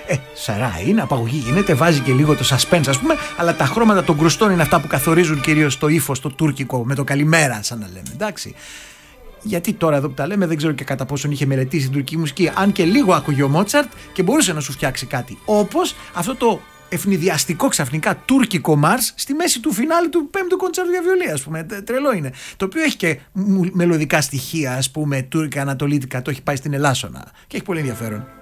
Σαρά είναι, απαγωγή γίνεται, βάζει και λίγο το suspense, ας πούμε, αλλά τα χρώματα των κρουστών είναι αυτά που καθορίζουν κυρίως το ύφος, το τουρκικό, με το καλημέρα, σαν να λέμε. Εντάξει. Γιατί τώρα εδώ που τα λέμε, δεν ξέρω και κατά πόσον είχε μελετήσει την τουρκική μουσική, αν και λίγο άκουγε ο Μότσαρτ και μπορούσε να σου φτιάξει κάτι. Όπως αυτό το ευνηδιαστικό ξαφνικά τουρκικό Μάρς στη μέση του φινάλε του 5ου κοντσέρτου για βιολί, ας πούμε. Τρελό είναι. Το οποίο έχει και μελωδικά στοιχεία, ας πούμε, τουρκικά, ανατολίτικα, το έχει πάει στην Ελάσσονα και έχει πολύ ενδιαφέρον.